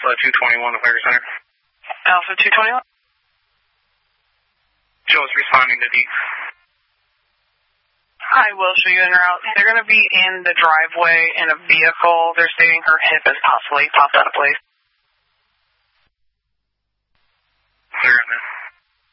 Alpha 221 to Fire Center. Alpha 221? Joe's responding to D. Hi, Wilshire, you en route. They're going to be in the driveway in a vehicle. They're stating her hip has possibly popped out of place. Clear, man.